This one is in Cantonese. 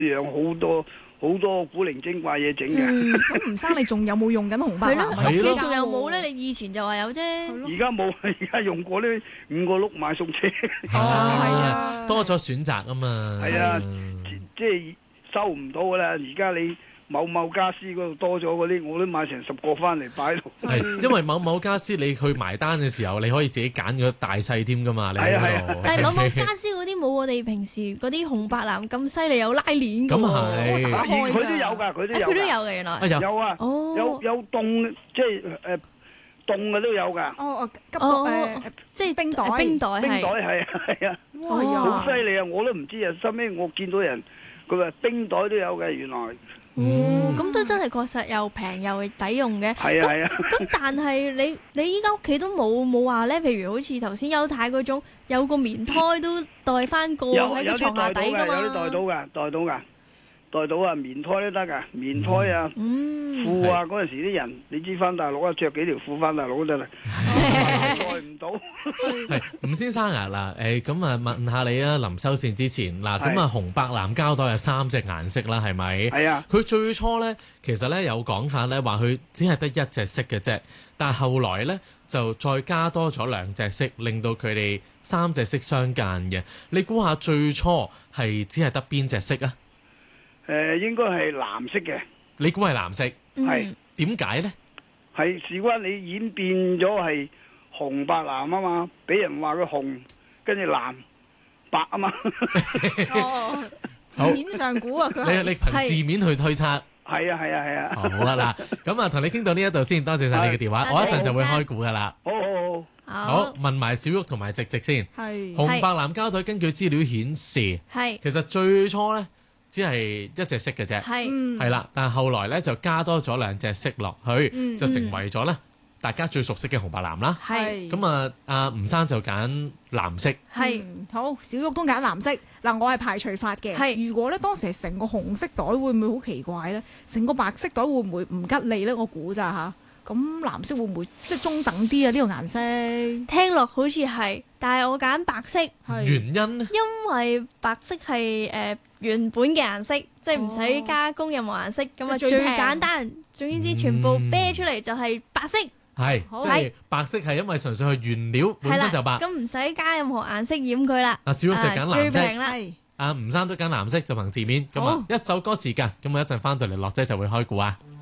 養好多古靈精怪嘢整嘅。 咁吳生你仲有冇用緊紅白藍啊？ 係咯，仲有冇咧？你以前就話有啫。 而家冇，而家用過呢5個碌買送車。 係啊， 多咗選擇啊嘛。 係啊，即係收唔到噶啦。而家你某家私嗰度多咗嗰啲，我都買成10個翻嚟擺度。 係因為某家私你去埋單嘅時候，你可以自己揀咗大細添噶嘛。你喺嗰度。 但係某家私嗰啲冇我哋平時嗰啲紅白藍咁犀利，有拉鏈㗎喎。 咁係， 佢都有㗎，佢都有嘅原來。 有啊，有凍即係凍嘅都有㗎。 急凍即係冰袋係啊，好犀利啊！我都唔知啊，收尾我見到人佢話冰袋都有嘅，原來。 咁都真係確實又平又抵用嘅。 係啊。 咁但係你依家屋企都冇話咧，譬如好似頭先邱太嗰種有個棉胎都袋翻個喺個床下底㗎嘛。 有啲袋到啊，棉胎都得㗎，棉胎啊，褲啊，嗰陣時啲人你知翻大陸啊，着幾條褲翻大陸都得啦，袋唔到。 係吳先生啊，嗱咁啊問下你啊，臨收線之前嗱，咁啊紅白藍膠袋係3隻顏色啦，係咪？ 係啊。 佢最初咧其實咧有講法咧話佢只係得1隻色嘅啫，但係後來咧就再加多咗2隻色，令到佢哋3隻色相間嘅。你估下最初係只係得邊隻色啊？ 應該係藍色嘅。 你估係藍色？ 係點解咧？ 係事關你演變咗係紅白藍啊嘛，俾人話佢紅，跟住藍白啊嘛。 字面上估啊，佢你憑字面去推測。 係啊。 好啦，嗱，咁啊同你傾到呢一度先，多謝晒你嘅電話，我一陣就會開估噶啦。好，問埋小玉同埋直直先。 係紅白藍膠袋根據資料顯示，其實最初咧只係1隻色嘅啫，係啦，但係後來咧就加多咗2隻色落去，就成為咗咧大家最熟悉嘅紅白藍啦。咁啊，阿吳生就揀藍色。 好，小玉都揀藍色。嗱，我係排除法嘅。如果咧當時係成個紅色袋，會唔會好奇怪咧？成個白色袋會唔會唔吉利咧？我估咋嚇。咁藍色會唔會即係中等啲啊？呢個顏色聽落好似係，但係我揀白色。 原因呢？ 因為白色係原本嘅顏色，即係唔使加工任何顏色，咁啊最簡單。總言之，全部啤出嚟就係白色。 係，即係白色係因為純粹係原料本身就白。 咁唔使加任何顏色染佢啦。 阿小玉就揀藍色。 最平啦。 阿吳生都揀藍色，就憑字面。咁啊，一首歌時間，咁我一陣翻到嚟，樂姐就會開估啊。